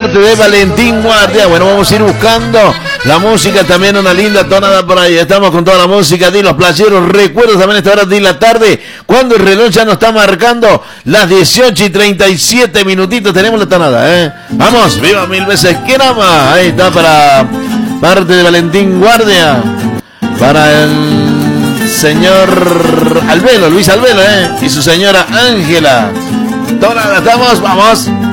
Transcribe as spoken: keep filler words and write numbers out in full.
parte de Valentín Guardia. Bueno, vamos a ir buscando la música, también una linda tonada por ahí. Estamos con toda la música de los playeros. Recuerdo también esta hora de la tarde, cuando el reloj ya nos está marcando las dieciocho y treinta y siete minutitos. Tenemos la tonada, ¿eh? Vamos, viva mil veces que nada más. Ahí está para parte de Valentín Guardia. Para el señor Albelo, Luis Albelo, ¿eh? Y su señora Ángela. Tonada, estamos, vamos.